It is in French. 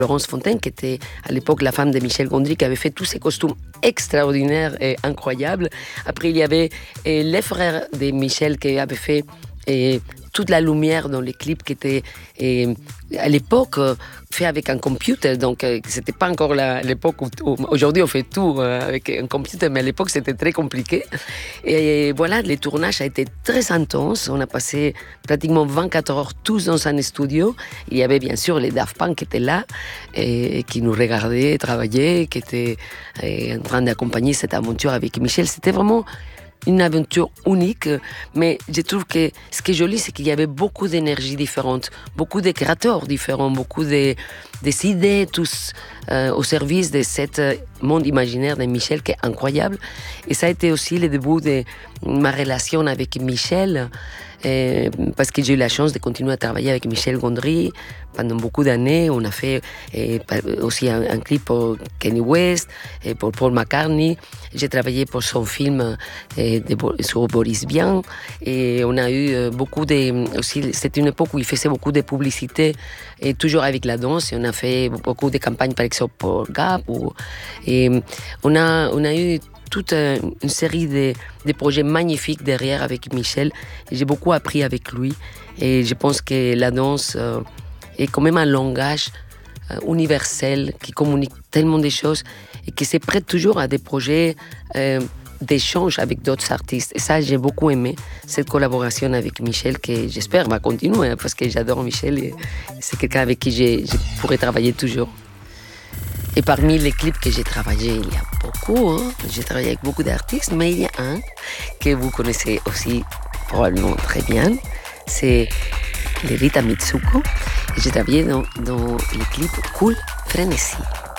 Laurence Fontaine, qui était à l'époque la femme de Michel Gondry, qui avait fait tous ces costumes extraordinaires et incroyables. Après, il y avait les frères de Michel qui avaient fait toute la lumière dans les clips qui étaient à l'époque fait avec un computer, donc c'était pas encore l'époque où aujourd'hui on fait tout avec un computer, mais à l'époque c'était très compliqué. Et voilà, les tournages ont été très intenses. On a passé pratiquement 24 heures tous dans un studio. Il y avait bien sûr les Daft Punk qui étaient là et qui nous regardaient travailler, qui étaient en train d'accompagner cette aventure avec Michel. C'était vraiment une aventure unique, mais je trouve que ce qui est joli, c'est qu'il y avait beaucoup d'énergies différentes, beaucoup de créateurs différents, beaucoup des idées, tous au service de cet monde imaginaire de Michel qui est incroyable. Et ça a été aussi le début de ma relation avec Michel, parce que j'ai eu la chance de continuer à travailler avec Michel Gondry pendant beaucoup d'années. On a fait aussi un clip pour Kanye West et pour Paul McCartney. J'ai travaillé pour son film sur Boris Vian, et on a eu beaucoup aussi, c'était une époque où il faisait beaucoup de publicité et toujours avec la danse, et on a fait beaucoup de campagnes par exemple pour Gap, et on a eu toute une série de projets magnifiques derrière avec Michel. Et j'ai beaucoup appris avec lui, et je pense que la danse est quand même un langage universel qui communique tellement de choses et qui se prête toujours à des projets d'échange avec d'autres artistes. Et ça, j'ai beaucoup aimé cette collaboration avec Michel, que j'espère va continuer, parce que j'adore Michel et c'est quelqu'un avec qui je pourrais travailler toujours. Et parmi les clips que j'ai travaillé, il y a beaucoup. J'ai travaillé avec beaucoup d'artistes, mais il y a un que vous connaissez aussi probablement très bien. C'est Rita Mitsuko. Et j'ai travaillé dans le clip Cool Frenesí.